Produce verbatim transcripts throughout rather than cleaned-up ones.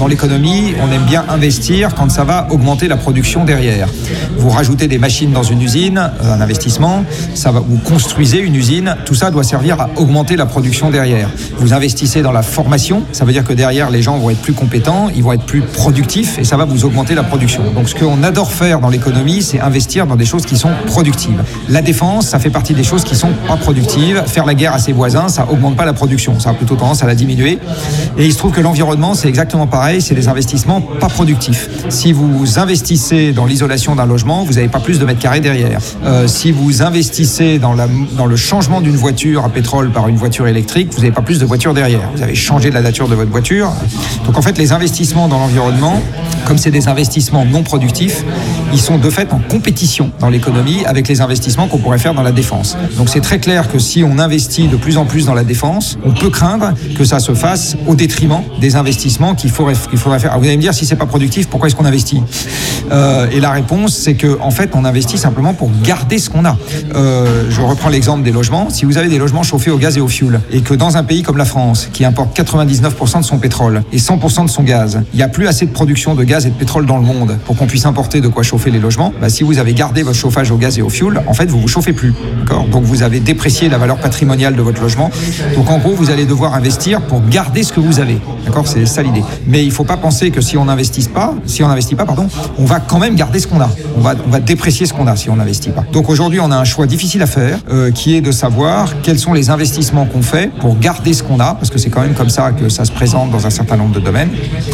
dans l'économie, on aime bien investir quand ça va augmenter la production derrière. Vous rajoutez des machines dans une usine, un investissement, ça va, vous construisez une usine, tout ça doit servir à augmenter la production derrière. Vous investissez dans la formation, ça veut dire que derrière, les gens vont être plus compétents, ils vont être plus productifs et ça va vous augmenter la production. Donc ce qu'on adore faire dans l'économie, c'est investir dans des choses qui sont productives. La défense, ça fait partie des choses qui sont pas productives. Faire la guerre à ses voisins, ça augmente pas la production, ça a plutôt tendance à la diminuer. Et il se trouve que l'environnement, c'est exactement pareil, c'est des investissements pas productifs. Si vous investissez dans l'isolation d'un logement, vous n'avez pas plus de mètres carrés derrière. Euh, si vous investissez dans, la, dans le changement d'une voiture à pétrole par une voiture électrique, vous n'avez pas plus de voitures derrière. Vous avez changé la nature de votre voiture. Donc en fait, les investissements dans l'environnement, comme c'est des investissements non productifs, ils sont de fait en compétition dans l'économie avec les investissements qu'on pourrait faire dans la défense. Donc c'est très clair que si on investit de plus en plus dans la défense, on peut craindre que ça se fasse au détriment des investissements qu'il faudrait, qu'il faudrait faire. Alors vous allez me dire, si c'est pas productif, pourquoi est-ce qu'on investit ? euh, Et la réponse, c'est que en fait, on investit simplement pour garder ce qu'on a. Euh, je reprends l'exemple des logements. Si vous avez des logements chauffés au gaz et au fioul, et que dans un pays comme la France, qui importe quatre-vingt-dix-neuf pour cent de son pétrole et cent pour cent de son gaz, il n'y a plus assez de production de gaz et de pétrole dans le monde pour qu'on puisse importer de quoi chauffer les logements, bah, si vous avez gardé votre chauffage au gaz et au fioul, en fait, vous vous chauffez plus. D'accord ? Donc vous avez déprécié la valeur patrimoniale de votre logement. Donc en gros, vous allez devoir investir pour garder ce que vous avez. D'accord ? C'est ça l'idée. Mais il ne faut pas penser que si on n'investit pas, si on n'investit pas, pardon, on va quand même garder ce qu'on a. On va, on va déprécier ce qu'on a si on n'investit pas. Donc aujourd'hui, on a un choix difficile à faire, euh, qui est de savoir quels sont les investissements qu'on fait pour garder ce qu'on a, parce que c'est quand même comme ça que ça se présente dans un certain nombre de domaines.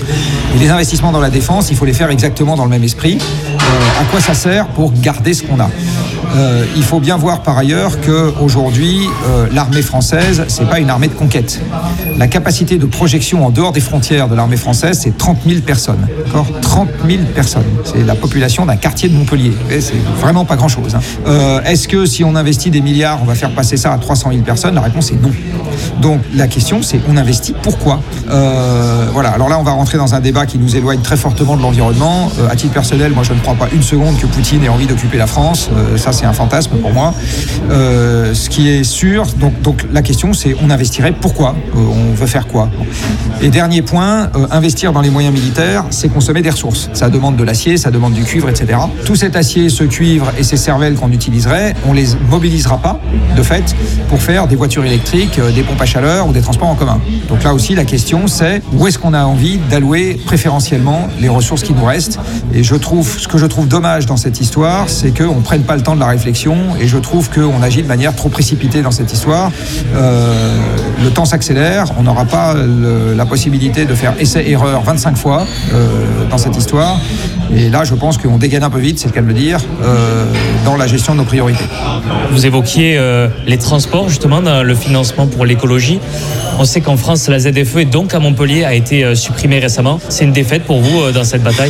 Et les investissements dans la défense, il faut les faire exactement dans le même esprit. Euh, à quoi ça sert pour garder ce qu'on a ? Euh, il faut bien voir par ailleurs qu'aujourd'hui, euh, l'armée française, c'est pas une armée de conquête. La capacité de projection en dehors des frontières de l'armée française, c'est trente mille personnes. D'accord ? trente mille personnes. C'est la population d'un quartier de Montpellier. Et c'est vraiment pas grand-chose. Hein. Euh, est-ce que si on investit des milliards, on va faire passer ça à trois cent mille personnes ? La réponse est non. Donc la question, c'est on investit pourquoi ? euh, Voilà. Alors là, on va rentrer dans un débat qui nous éloigne très fortement de l'environnement. Euh, à titre personnel, moi, je ne crois pas une seconde que Poutine ait envie d'occuper la France. Euh, ça, c'est un fantasme pour moi. Euh, ce qui est sûr, donc, donc la question, c'est on investirait pourquoi ? euh, On veut faire quoi ? Et dernier point, euh, investir dans les moyens militaires, c'est consommer des ressources. Ça demande de l'acier, ça demande du cuivre, et cetera. Tout cet acier, ce cuivre et ces cervelles qu'on utiliserait, on les mobilisera pas, de fait, pour faire des voitures électriques, euh, des pompes à chaleur ou des transports en commun. Donc là aussi, la question, c'est où est-ce qu'on a envie d'allouer préférentiellement les ressources qui nous restent ? Et je trouve, ce que je trouve dommage dans cette histoire, c'est qu'on ne prenne pas le temps de la réflexion, et je trouve qu'on agit de manière trop précipitée dans cette histoire. Euh, le temps s'accélère, on n'aura pas le, la possibilité de faire essai-erreur vingt-cinq fois euh, dans cette histoire. Et là, je pense qu'on dégaine un peu vite, c'est le cas de le dire, euh, dans la gestion de nos priorités. Vous évoquiez euh, les transports, justement, dans le financement pour l'écologie. On sait qu'en France, la Z F E, et donc à Montpellier, a été euh, supprimée récemment. C'est une défaite pour vous euh, dans cette bataille ?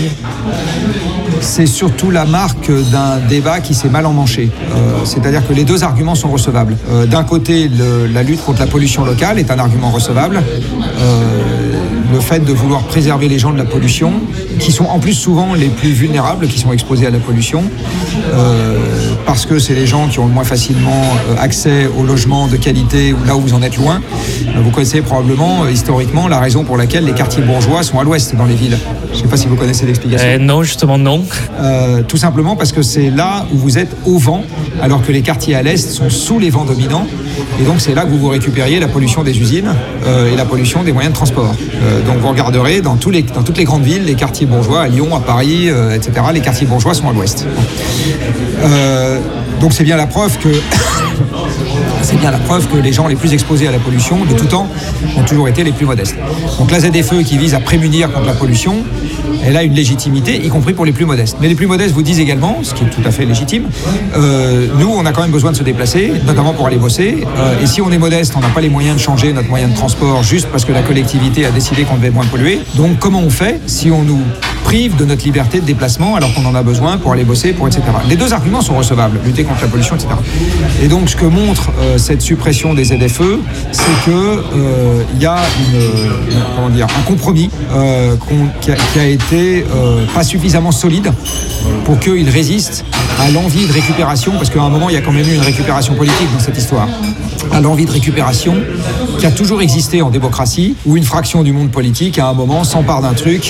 C'est surtout la marque d'un débat qui s'est mal emmanché. Euh, c'est-à-dire que les deux arguments sont recevables. Euh, d'un côté, le, la lutte contre la pollution locale est un argument recevable. Euh, le fait de vouloir préserver les gens de la pollution, qui sont en plus souvent les plus vulnérables, qui sont exposés à la pollution, euh, parce que c'est les gens qui ont le moins facilement accès au logement de qualité ou là où vous en êtes loin. Vous connaissez probablement, euh, historiquement, la raison pour laquelle les quartiers bourgeois sont à l'ouest dans les villes. Je ne sais pas si vous connaissez l'explication. Euh, non, justement non. Euh, tout simplement parce que c'est là où vous êtes au vent, alors que les quartiers à l'est sont sous les vents dominants. Et donc c'est là que vous vous récupériez la pollution des usines euh, et la pollution des moyens de transport. Euh, donc vous regarderez dans, tous les, dans toutes les grandes villes, les quartiers bourgeois, à Lyon, à Paris, euh, et cetera, les quartiers bourgeois sont à l'ouest. Euh, donc c'est bien la preuve que... C'est bien la preuve que les gens les plus exposés à la pollution, de tout temps, ont toujours été les plus modestes. Donc la Z F E qui vise à prémunir contre la pollution, elle a une légitimité, y compris pour les plus modestes. Mais les plus modestes vous disent également, ce qui est tout à fait légitime, euh, nous, on a quand même besoin de se déplacer, notamment pour aller bosser. Euh, et si on est modeste, on n'a pas les moyens de changer notre moyen de transport juste parce que la collectivité a décidé qu'on devait moins polluer. Donc comment on fait si on nous prive de notre liberté de déplacement alors qu'on en a besoin pour aller bosser, pour et cetera. Les deux arguments sont recevables, lutter contre la pollution, et cetera. Et donc ce que montre euh, cette suppression des Z F E, c'est que euh, y a une, une, comment dire, un compromis euh, qu'on, qui, a, qui a été euh, pas suffisamment solide pour qu'il résiste à l'envie de récupération, parce qu'à un moment il y a quand même eu une récupération politique dans cette histoire, à l'envie de récupération qui a toujours existé en démocratie, où une fraction du monde politique à un moment s'empare d'un truc